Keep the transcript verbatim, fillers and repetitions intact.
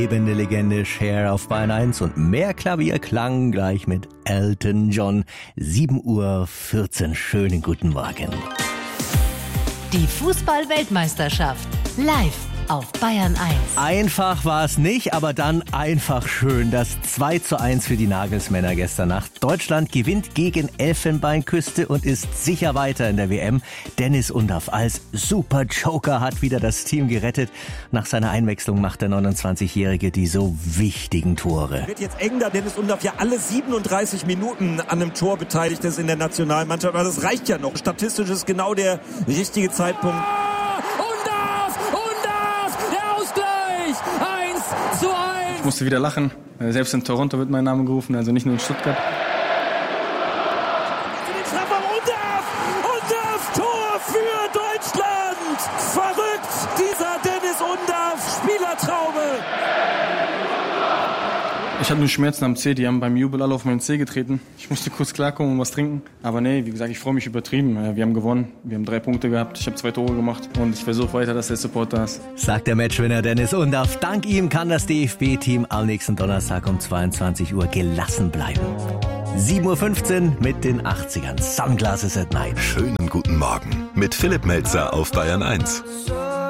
Lebende Legende Cher auf Bayern eins und mehr Klavierklang gleich mit Elton John. sieben Uhr vierzehn. Schönen guten Morgen. Die Fußball-Weltmeisterschaft live auf Bayern eins. Einfach war es nicht, aber dann einfach schön. Das zwei zu eins für die Nagelsmänner gestern Nacht. Deutschland gewinnt gegen Elfenbeinküste und ist sicher weiter in der W M. Dennis Undaff als Super Joker hat wieder das Team gerettet. Nach seiner Einwechslung macht der neunundzwanzigjährige die so wichtigen Tore. Wird jetzt eng, da Dennis Undaff ja alle siebenunddreißig Minuten an einem Tor beteiligt ist in der Nationalmannschaft. Aber das reicht ja noch. Statistisch ist genau der richtige Zeitpunkt. eins zu eins. Ich musste wieder lachen. Selbst in Toronto wird mein Name gerufen, also nicht nur in Stuttgart. Undaff, Tor für Deutschland. Verrückt, dieser Dennis Undaff, Spielertraube. Ich hatte nur Schmerzen am Zeh, die haben beim Jubel alle auf meinen Zeh getreten. Ich musste kurz klarkommen und was trinken. Aber nee, wie gesagt, ich freue mich übertrieben. Wir haben gewonnen, wir haben drei Punkte gehabt, ich habe zwei Tore gemacht und ich versuche weiter, dass der Support da ist. Sagt der Matchwinner Dennis Undaff. Dank ihm kann das D F B-Team am nächsten Donnerstag um zweiundzwanzig Uhr gelassen bleiben. sieben Uhr fünfzehn mit den achtzigern. Sunglasses at Night. Schönen guten Morgen mit Philipp Melzer auf Bayern eins.